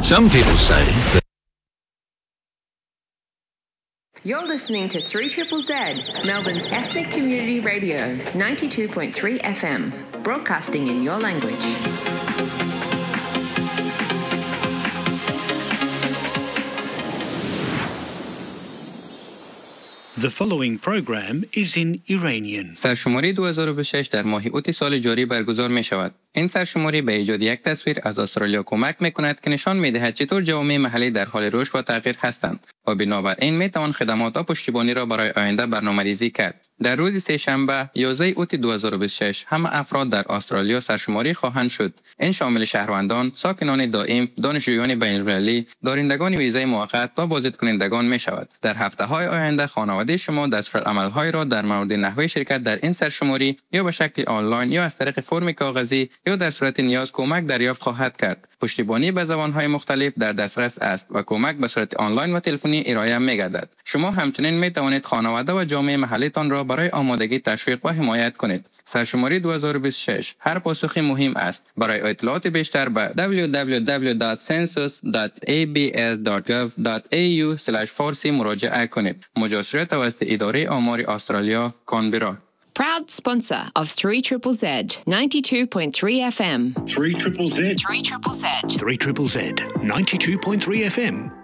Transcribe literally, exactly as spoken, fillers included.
Some people say that You're listening to three Z Z Z, Melbourne's ethnic community radio, ninety-two point three F M, broadcasting in your language. The following program is in Iranian. سرشماری دو هزار و بیست و شش در ماه اوت سال جاری برگزار می شود. این سرشماری به ایجاد یک تصویر از استرالیا کمک می کند که نشان می دهد چطور جوامع محلی در حال رشد و تغییر هستند و بنابراین می توان خدمات و پشتیبانی را برای آینده برنامه‌ریزی کرد. در روز سه‌شنبه یازده اوت دو هزار و بیست و شش همه افراد در استرالیا سرشماری خواهند شد. این شامل شهروندان، ساکنان دائم، دانشجویان بین‌المللی، دارندگان ویزای موقت و بازدیدکنندگان می شود. در هفته‌های آینده خانواده شما دستورالعمل‌های را در مورد نحوه شرکت در این سرشماری یا به شکل آنلاین یا از طریق فرم کاغذی یا در صورت نیاز کمک دریافت خواهد کرد. پشتیبانی به زبان‌های مختلف در دسترس است و کمک به صورت آنلاین و تلفنی ارائه می‌گردد. شما همچنین می توانید خانواده و جامعه محلیتان را برای آمادگی تشویق و حمایت کنید. سرشماری دو هزار و بیست و شش هر پاسخی مهم است. برای اطلاعات بیشتر به دبلیو دبلیو دبلیو دات سنسوس دات ای بی اس دات گاو دات ای یو اسلش فارسی مراجعه کنید. مجاز توسط اداره آمار استرالیا کانبرا. Proud sponsor of three Z Z Z, ninety-two point three F M. three Z Z Z. three Z Z Z. three Z Z Z, ninety-two point three F M.